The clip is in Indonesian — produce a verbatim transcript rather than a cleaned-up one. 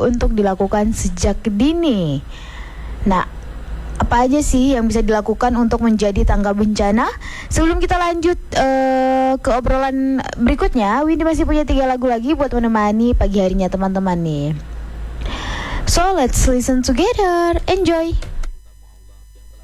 untuk dilakukan sejak dini. Nah, apa aja sih yang bisa dilakukan untuk menjadi tanggap bencana? Sebelum kita lanjut uh, ke obrolan berikutnya, Windy masih punya tiga lagu lagi buat menemani pagi harinya teman-teman nih. So let's listen together, enjoy.